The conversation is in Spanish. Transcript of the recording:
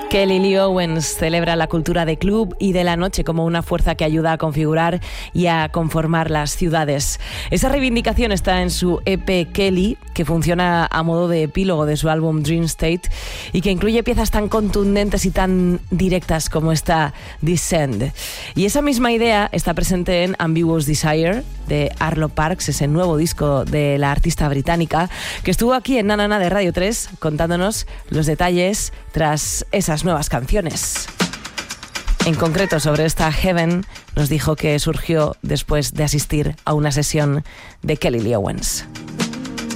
Kelly Lee Owens celebra la cultura de club y de la noche como una fuerza que ayuda a configurar y a conformar las ciudades. Esa reivindicación está en su EP Kelly, que funciona a modo de epílogo de su álbum Dream State y que incluye piezas tan contundentes y tan directas como esta Descend. Y esa misma idea está presente en Ambiguous Desire de Arlo Parks, ese nuevo disco de la artista británica que estuvo aquí en Nanana de Radio 3 contándonos los detalles tras esas nuevas canciones. En concreto, sobre esta Heaven, nos dijo que surgió después de asistir a una sesión de Kelly Lee Owens.